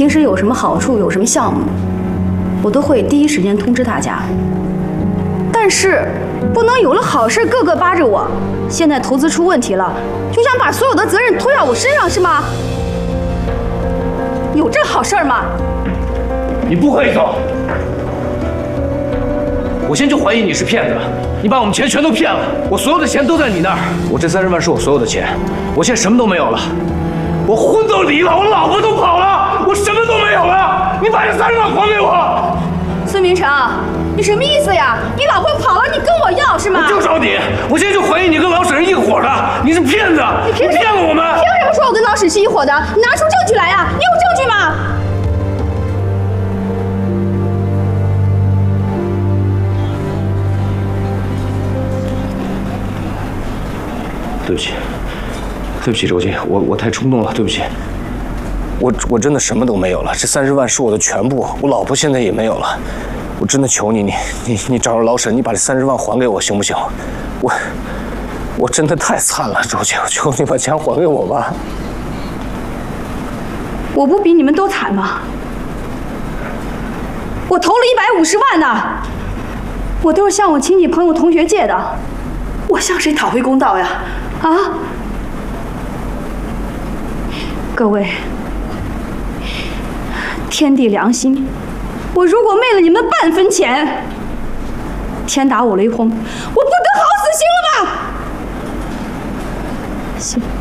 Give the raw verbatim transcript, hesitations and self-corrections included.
平时有什么好处，有什么项目，我都会第一时间通知大家。但是，不能有了好事个个扒着我。现在投资出问题了，就想把所有的责任推到我身上，是吗？有这好事吗？ 你不可以走！我现在就怀疑你是骗子，你把我们钱全都骗了，我所有的钱都在你那儿，我这三十万是我所有的钱，我现在什么都没有了，我婚都离了，我老婆都跑了，我什么都没有了，你把这三十万还给我！ 孙明成，你什么意思呀？你老婆跑了，你跟我要是吗？ 我就找你，我现在就怀疑你跟老沈是一伙的，你是骗子，你骗了我们！ 凭什么说我跟老沈是一伙的？你拿出证据来呀！你有证据吗？ 对不起，对不起，周姐，我我太冲动了，对不起。我我真的什么都没有了，这三十万是我的全部，我老婆现在也没有了。我真的求你，你你你找着老沈，你把这三十万还给我，行不行？我我真的太惨了，周姐，我求你把钱还给我吧。 我不比你们都惨吗？我投了一百五十万呢，我都是向我亲戚朋友同学借的，我向谁讨回公道呀？啊！各位，天地良心，我如果昧了你们半分钱，天打我雷轰，我不得好死心了吗？行。